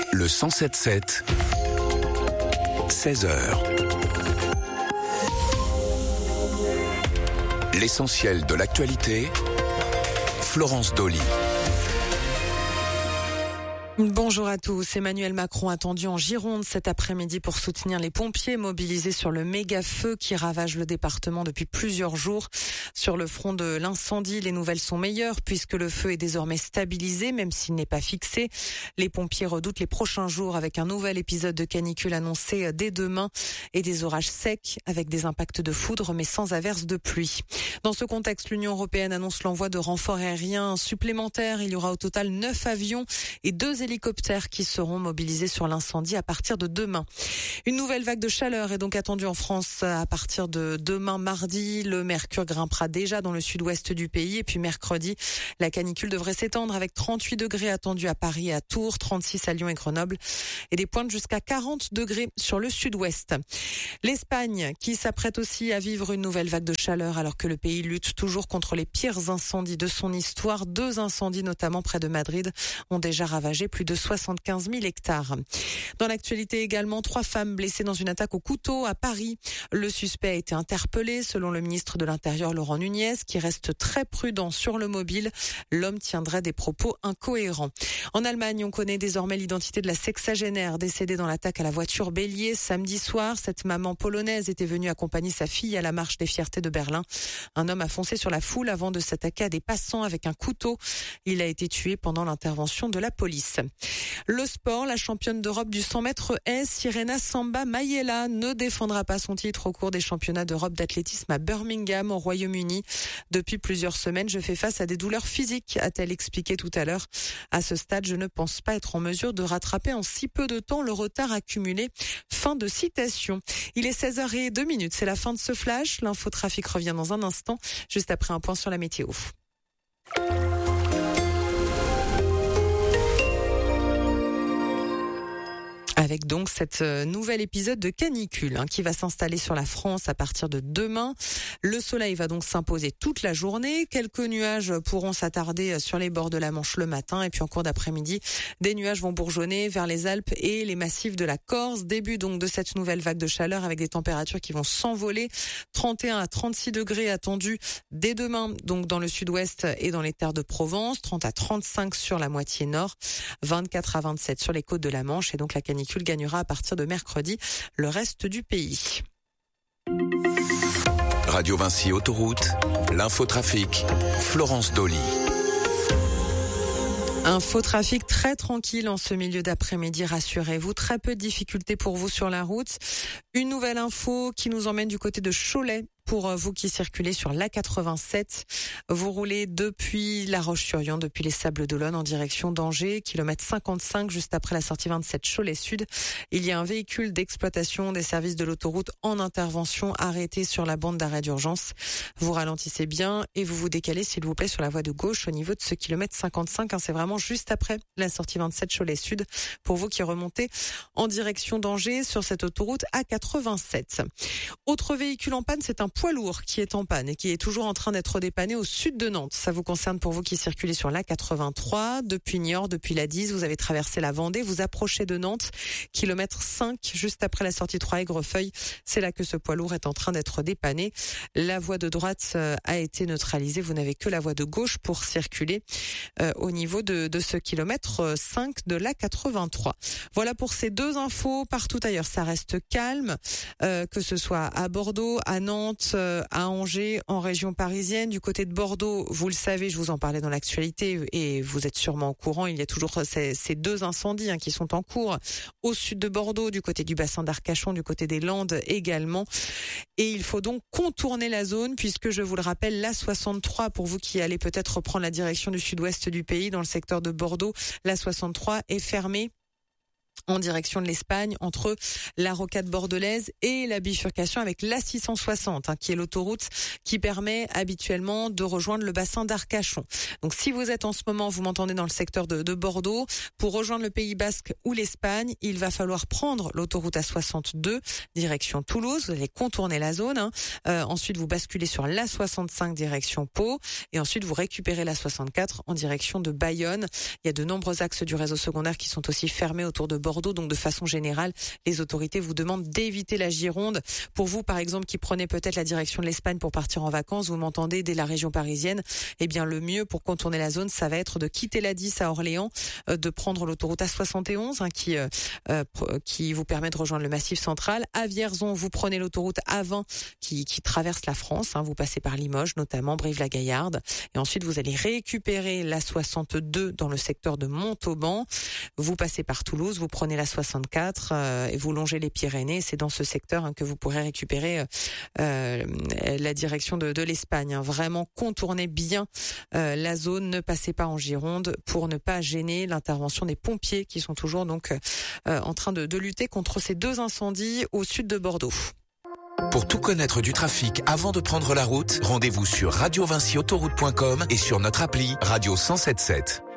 Le 107.7, 16h. L'essentiel de l'actualité, Florence Dolly. Bonjour à tous. Emmanuel Macron attendu en Gironde cet après-midi pour soutenir les pompiers mobilisés sur le méga feu qui ravage le département depuis plusieurs jours. Sur le front de l'incendie, les nouvelles sont meilleures puisque le feu est désormais stabilisé, même s'il n'est pas fixé. Les pompiers redoutent les prochains jours avec un nouvel épisode de canicule annoncé dès demain et des orages secs avec des impacts de foudre mais sans averse de pluie. Dans ce contexte, l'Union européenne annonce l'envoi de renforts aériens supplémentaires. Il y aura au total 9 avions et 2 hélicoptères qui seront mobilisés sur l'incendie à partir de demain. Une nouvelle vague de chaleur est donc attendue en France à partir de demain mardi. Le mercure grimpera déjà dans le sud-ouest du pays et puis mercredi, la canicule devrait s'étendre avec 38 degrés attendus à Paris et à Tours, 36 à Lyon et Grenoble et des pointes jusqu'à 40 degrés sur le sud-ouest. L'Espagne qui s'apprête aussi à vivre une nouvelle vague de chaleur alors que le pays lutte toujours contre les pires incendies de son histoire. 2 incendies notamment près de Madrid ont déjà ravagé plus de 75 000 hectares. Dans l'actualité également, 3 femmes blessées dans une attaque au couteau à Paris. Le suspect a été interpellé selon le ministre de l'Intérieur Laurent Nunez qui reste très prudent sur le mobile. L'homme tiendrait des propos incohérents. En Allemagne, on connaît désormais l'identité de la sexagénaire décédée dans l'attaque à la voiture bélier samedi soir. Cette maman polonaise était venue accompagner sa fille à la marche des fiertés de Berlin. Un homme a foncé sur la foule avant de s'attaquer à des passants avec un couteau. Il a été tué pendant l'intervention de la police. Le sport, la championne d'Europe du 100 mètres S, Sirena Samba Mayela, ne défendra pas son titre au cours des championnats d'Europe d'athlétisme à Birmingham, au Royaume-Uni. Depuis plusieurs semaines, je fais face à des douleurs physiques, a-t-elle expliqué tout à l'heure. À ce stade, je ne pense pas être en mesure de rattraper en si peu de temps le retard accumulé. Fin de citation. Il est 16h02, c'est la fin de ce flash. L'infotrafic revient dans un instant, juste après un point sur la météo. Avec donc cet nouvel épisode de canicule qui va s'installer sur la France à partir de demain. Le soleil va donc s'imposer toute la journée. Quelques nuages pourront s'attarder sur les bords de la Manche le matin. Et puis en cours d'après-midi, des nuages vont bourgeonner vers les Alpes et les massifs de la Corse. Début donc de cette nouvelle vague de chaleur avec des températures qui vont s'envoler. 31 à 36 degrés attendus dès demain, donc dans le sud-ouest et dans les terres de Provence. 30 à 35 sur la moitié nord. 24 à 27 sur les côtes de la Manche. Et donc la canicule gagnera à partir de mercredi le reste du pays. Radio Vinci Autoroute, l'infotrafic, Florence Dolly. Infotrafic très tranquille en ce milieu d'après-midi, rassurez-vous. Très peu de difficultés pour vous sur la route. Une nouvelle info qui nous emmène du côté de Cholet. Pour vous qui circulez sur l'A87, vous roulez depuis La Roche-sur-Yon, depuis les Sables d'Olonne en direction d'Angers, kilomètre 55, juste après la sortie 27 Cholet Sud. Il y a un véhicule d'exploitation des services de l'autoroute en intervention arrêté sur la bande d'arrêt d'urgence. Vous ralentissez bien et vous vous décalez s'il vous plaît sur la voie de gauche au niveau de ce kilomètre 55. C'est vraiment juste après la sortie 27 Cholet Sud pour vous qui remontez en direction d'Angers sur cette autoroute A87. Autre véhicule en panne, c'est un poids lourd qui est en panne et qui est toujours en train d'être dépanné au sud de Nantes. Ça vous concerne pour vous qui circulez sur l'A83, depuis Niort, depuis la 10, vous avez traversé la Vendée, vous approchez de Nantes, kilomètre 5, juste après la sortie 3 Aigrefeuille. C'est là que ce poids lourd est en train d'être dépanné. La voie de droite a été neutralisée, vous n'avez que la voie de gauche pour circuler au niveau de ce kilomètre 5 de l'A83. Voilà pour ces 2 infos. Partout ailleurs, ça reste calme, que ce soit à Bordeaux, à Nantes, à Angers, en région parisienne. Du côté de Bordeaux, vous le savez, je vous en parlais dans l'actualité et vous êtes sûrement au courant, il y a toujours ces 2 incendies qui sont en cours au sud de Bordeaux, du côté du bassin d'Arcachon, du côté des Landes également. Et il faut donc contourner la zone puisque, je vous le rappelle, l'A63, pour vous qui allez peut-être reprendre la direction du sud-ouest du pays, dans le secteur de Bordeaux, l'A63 est fermée en direction de l'Espagne entre la rocade bordelaise et la bifurcation avec l'A660 qui est l'autoroute qui permet habituellement de rejoindre le bassin d'Arcachon. Donc si vous êtes en ce moment, vous m'entendez dans le secteur de Bordeaux, pour rejoindre le Pays Basque ou l'Espagne, il va falloir prendre l'autoroute A62 direction Toulouse, vous allez contourner la zone, ensuite vous basculez sur l'A65 direction Pau et ensuite vous récupérez l'A64 en direction de Bayonne. Il y a de nombreux axes du réseau secondaire qui sont aussi fermés autour de Bordeaux. Donc de façon générale, les autorités vous demandent d'éviter la Gironde. Pour vous, par exemple, qui prenez peut-être la direction de l'Espagne pour partir en vacances, vous m'entendez, dès la région parisienne, eh bien le mieux pour contourner la zone, ça va être de quitter la 10 à Orléans, de prendre l'autoroute A71 qui vous permet de rejoindre le Massif central. À Vierzon, vous prenez l'autoroute A20 qui traverse la France. Vous passez par Limoges, notamment Brive-la-Gaillarde, et ensuite vous allez récupérer la 62 dans le secteur de Montauban. Vous passez par Toulouse, vous prenez la 64 et vous longez les Pyrénées. C'est dans ce secteur que vous pourrez récupérer la direction de l'Espagne. Vraiment, contournez bien la zone, ne passez pas en Gironde pour ne pas gêner l'intervention des pompiers qui sont toujours donc en train de lutter contre ces 2 incendies au sud de Bordeaux. Pour tout connaître du trafic avant de prendre la route, rendez-vous sur radiovinciautoroute.com et sur notre appli Radio 107.7.